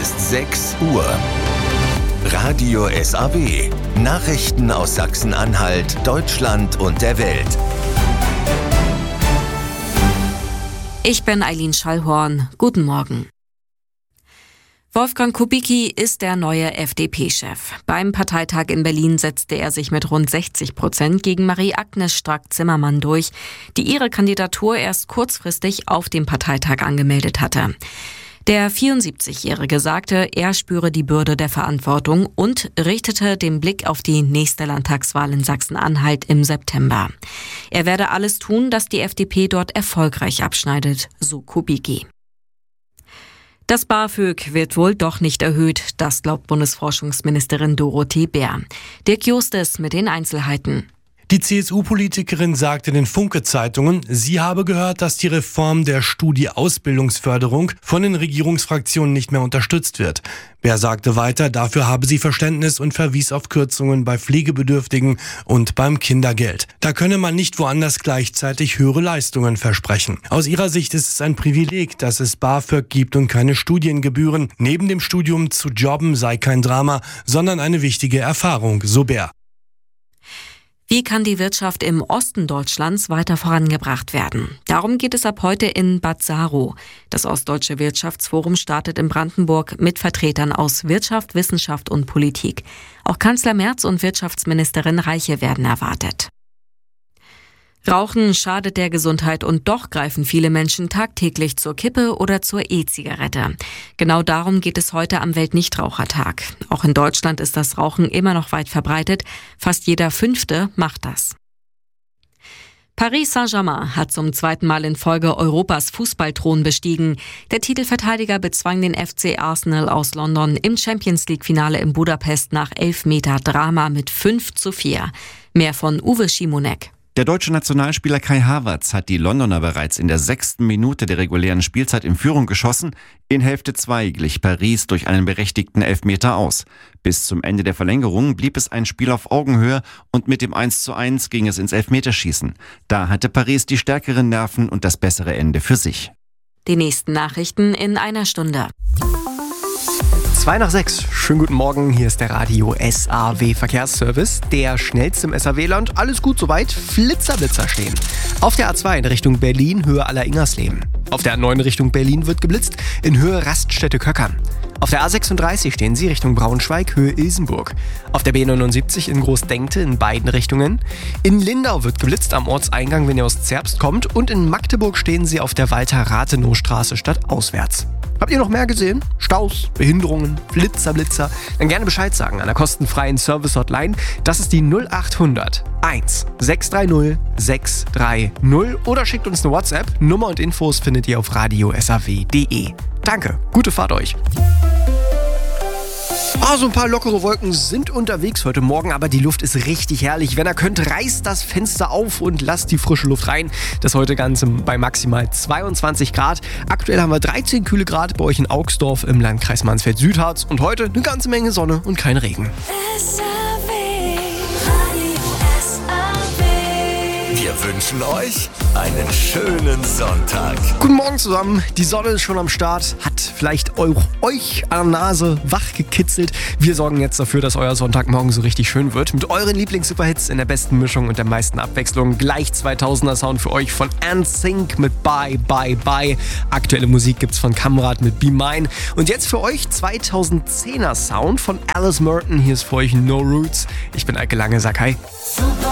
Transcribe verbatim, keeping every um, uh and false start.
ist sechs Uhr. Radio S A W. Nachrichten aus Sachsen-Anhalt, Deutschland und der Welt. Ich bin Eileen Schallhorn. Guten Morgen. Wolfgang Kubicki ist der neue F D P-Chef. Beim Parteitag in Berlin setzte er sich mit rund sechzig Prozent gegen Marie-Agnes Strack-Zimmermann durch, die ihre Kandidatur erst kurzfristig auf dem Parteitag angemeldet hatte. Der vierundsiebzigjährige sagte, er spüre die Bürde der Verantwortung und richtete den Blick auf die nächste Landtagswahl in Sachsen-Anhalt im September. Er werde alles tun, dass die F D P dort erfolgreich abschneidet, so Kubicki. Das BAföG wird wohl doch nicht erhöht, das glaubt Bundesforschungsministerin Dorothee Bär. Dirk Justes mit den Einzelheiten. Die C S U-Politikerin sagte den Funke-Zeitungen, sie habe gehört, dass die Reform der Studie-Ausbildungsförderung von den Regierungsfraktionen nicht mehr unterstützt wird. Bär sagte weiter, dafür habe sie Verständnis und verwies auf Kürzungen bei Pflegebedürftigen und beim Kindergeld. Da könne man nicht woanders gleichzeitig höhere Leistungen versprechen. Aus ihrer Sicht ist es ein Privileg, dass es BAföG gibt und keine Studiengebühren. Neben dem Studium zu jobben sei kein Drama, sondern eine wichtige Erfahrung, so Bär. Wie kann die Wirtschaft im Osten Deutschlands weiter vorangebracht werden? Darum geht es ab heute in Bad Saro. Das Ostdeutsche Wirtschaftsforum startet in Brandenburg mit Vertretern aus Wirtschaft, Wissenschaft und Politik. Auch Kanzler Merz und Wirtschaftsministerin Reiche werden erwartet. Rauchen schadet der Gesundheit und doch greifen viele Menschen tagtäglich zur Kippe oder zur E-Zigarette. Genau darum geht es heute am Weltnichtrauchertag. Auch in Deutschland ist das Rauchen immer noch weit verbreitet. Fast jeder Fünfte macht das. Paris Saint-Germain hat zum zweiten Mal in Folge Europas Fußballthron bestiegen. Der Titelverteidiger bezwang den F C Arsenal aus London im Champions-League-Finale in Budapest nach Elfmeter-Drama mit fünf zu vier. Mehr von Uwe Schimonek. Der deutsche Nationalspieler Kai Havertz hat die Londoner bereits in der sechsten Minute der regulären Spielzeit in Führung geschossen. In Hälfte zwei glich Paris durch einen berechtigten Elfmeter aus. Bis zum Ende der Verlängerung blieb es ein Spiel auf Augenhöhe und mit dem eins zu eins ging es ins Elfmeterschießen. Da hatte Paris die stärkeren Nerven und das bessere Ende für sich. Die nächsten Nachrichten in einer Stunde. Zwei nach sechs. Schönen guten Morgen, hier ist der Radio S A W Verkehrsservice. Der schnellste im S A W-Land. Alles gut soweit. Flitzerblitzer stehen. Auf der A zwei in Richtung Berlin, Höhe Aller-Ingersleben. Auf der A neun Richtung Berlin wird geblitzt, in Höhe Raststätte-Köckern. Auf der A sechsunddreißig stehen Sie Richtung Braunschweig, Höhe Ilsenburg. Auf der B neunundsiebzig in Großdenkte in beiden Richtungen. In Lindau wird geblitzt am Ortseingang, wenn ihr aus Zerbst kommt. Und in Magdeburg stehen Sie auf der Walter-Rathenow-Straße stadtauswärts. Habt ihr noch mehr gesehen? Staus, Behinderungen, Flitzer, Blitzer? Dann gerne Bescheid sagen an der kostenfreien Service-Hotline. Das ist die null achthundert eins sechs drei null sechs drei null oder schickt uns eine WhatsApp. Nummer und Infos findet ihr auf radio s a w punkt d e. Danke, gute Fahrt euch. Ah, so ein paar lockere Wolken sind unterwegs heute Morgen, aber die Luft ist richtig herrlich. Wenn ihr könnt, reißt das Fenster auf und lasst die frische Luft rein. Das heute Ganze bei maximal zweiundzwanzig Grad. Aktuell haben wir dreizehn kühle Grad bei euch in Augsdorf im Landkreis Mansfeld-Südharz und heute eine ganze Menge Sonne und kein Regen. Wir wünschen euch einen schönen Sonntag. Guten Morgen zusammen. Die Sonne ist schon am Start, hat vielleicht auch euch an der Nase wach gekitzelt. Wir sorgen jetzt dafür, dass euer Sonntagmorgen so richtig schön wird. Mit euren Lieblings-Superhits in der besten Mischung und der meisten Abwechslung. Gleich zweitausender Sound für euch von N Sync mit Bye Bye Bye. Aktuelle Musik gibt's von Kamrat mit Be Mine. Und jetzt für euch zweitausendzehner Sound von Alice Merton. Hier ist für euch No Roots. Ich bin Eike Lange, sag hi. Super.